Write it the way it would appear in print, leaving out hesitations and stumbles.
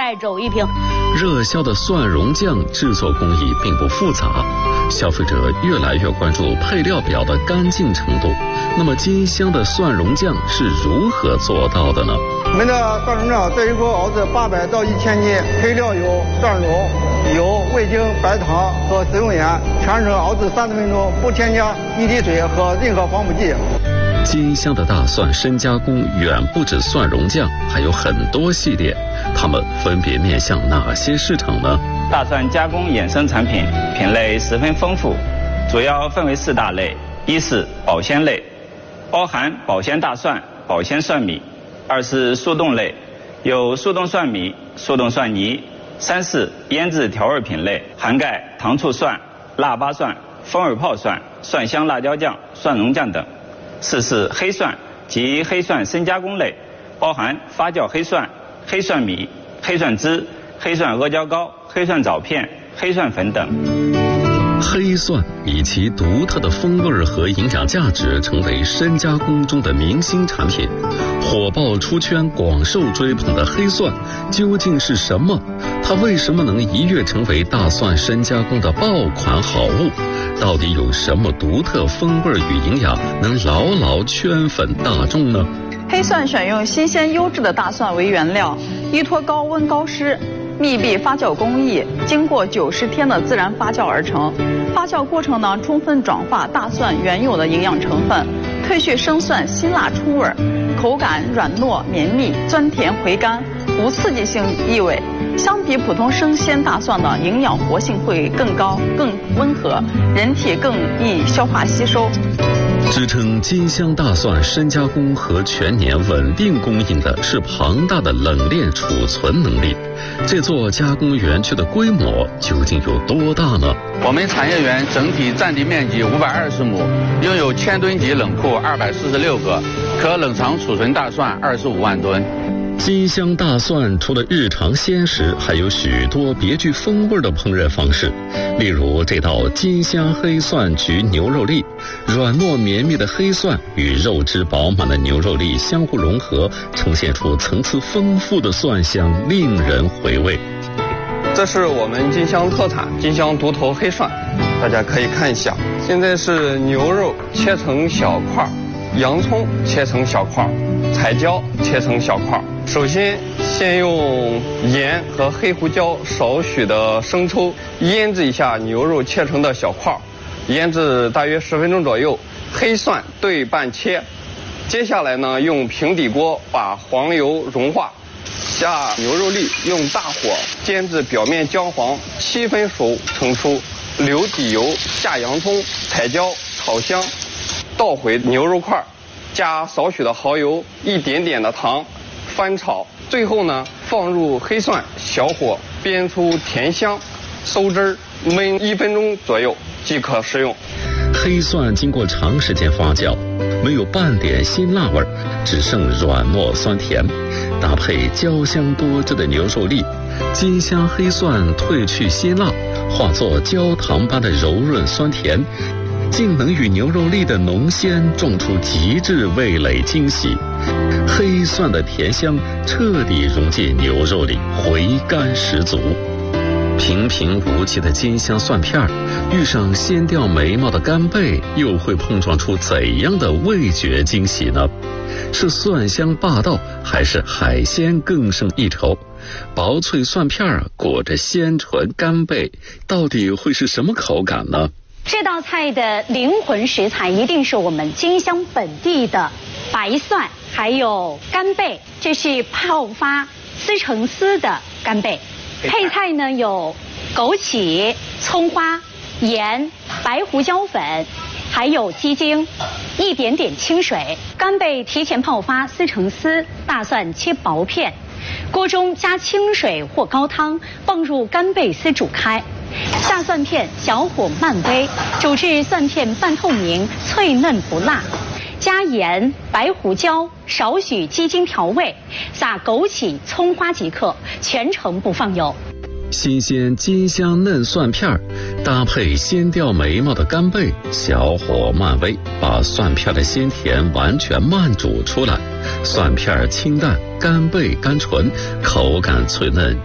再走一瓶。 热销的蒜蓉酱制作工艺并不复杂，消费者越来越关注配料表的干净程度。那么金香的蒜蓉酱是如何做到的呢？ 我们的蒜蓉酱这一锅熬制800到1000斤，配料有蒜蓉、油、味精、白糖和食用盐，全程熬制30分钟，不添加一滴水和任何防腐剂。 金香的大蒜深加工远不止蒜蓉酱，还有很多系列，它们分别面向哪些市场呢？ 大蒜加工衍生产品品类十分丰富，主要分为4大类：一是保鲜类，包含保鲜大蒜、保鲜蒜米；二是速冻类，有速冻蒜米、速冻蒜泥；三是腌制调味品类，涵盖糖醋蒜、腊八蒜、风味泡蒜、蒜香辣椒酱、蒜蓉酱等；四是黑蒜及黑蒜深加工类，包含发酵黑蒜、黑蒜米、黑蒜汁、黑蒜阿胶糕、黑蒜枣片、黑蒜粉等。 黑蒜以其独特的风味和营养价值成为深加工中的明星产品，火爆出圈、广受追捧的黑蒜究竟是什么？它为什么能一跃成为大蒜深加工的爆款好物？到底有什么独特风味与营养能牢牢圈粉大众呢？ 黑蒜选用新鲜优质的大蒜为原料，依托高温高湿密闭发酵工艺，经过90天的自然发酵而成。发酵过程呢，充分转化大蒜原有的营养成分，褪去生蒜辛辣出味，口感软糯绵密，酸甜回甘，无刺激性异味。相比普通生鲜大蒜的营养活性会更高、更温和，人体更易消化吸收。 支撑金香大蒜深加工和全年稳定供应的是庞大的冷链储存能力。这座加工园区的规模究竟有多大呢？ 我们产业园整体占地面积520亩，拥有1000吨级冷库246个，可冷藏储存大蒜25万吨。 金香大蒜除了日常鲜食，还有许多别具风味的烹饪方式。例如这道金香黑蒜焗牛肉粒，软糯绵密的黑蒜与肉汁饱满的牛肉粒相互融合，呈现出层次丰富的蒜香，令人回味。 这是我们金香特产金香独头黑蒜，大家可以看一下。现在是牛肉切成小块，洋葱切成小块，彩椒切成小块。首先用盐和黑胡椒少许的生抽腌制一下牛肉切成的小块，腌制大约10分钟左右。黑蒜对半切，接下来呢，用平底锅把黄油融化，下牛肉粒，用大火煎至表面焦黄，7分熟盛出，留底油，下洋葱、彩椒炒香，倒回牛肉块，加少许的蚝油，一点点的糖，翻炒，最后呢放入黑蒜，小火煸出甜香，收汁儿，焖1分钟左右即可食用。 黑蒜经过长时间发酵，没有半点辛辣味，只剩软糯酸甜，搭配焦香多汁的牛肉粒，金香黑蒜褪去辛辣，化作焦糖般的柔润酸甜，竟能与牛肉粒的浓鲜撞出极致味蕾惊喜。黑蒜的甜香彻底融进牛肉里，回甘十足。平平无奇的金香蒜片遇上鲜调美貌的干贝，又会碰撞出怎样的味觉惊喜呢？是蒜香霸道，还是海鲜更胜一筹？薄脆蒜片裹着鲜醇干贝，到底会是什么口感呢？ 这道菜的灵魂食材一定是我们金香本地的白蒜，还有干贝，这是泡发撕成丝的干贝。配菜呢有枸杞、葱花、盐、白胡椒粉，还有鸡精，一点点清水。干贝提前泡发撕成丝，大蒜切薄片，锅中加清水或高汤，放入干贝丝煮开，下蒜片，小火慢煨，煮至蒜片半透明、脆嫩不辣。加盐、白胡椒，少许鸡精调味，撒枸杞、葱花即可，全程不放油。 新鲜金香嫩蒜片搭配鲜调美貌的干贝，小火慢煨，把蒜片的鲜甜完全慢煮出来。蒜片清淡，干贝甘醇，口感脆嫩。